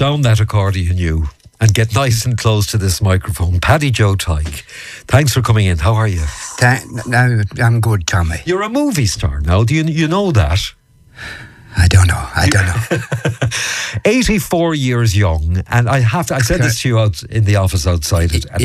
down that accordion, you, and get nice and close to this microphone. Paddy Joe Tyke, thanks for coming in. How are you? I'm good, Tommy. You're a movie star now. Do you know that? I don't know. 84 years young, and I said this to you out in the office outside it.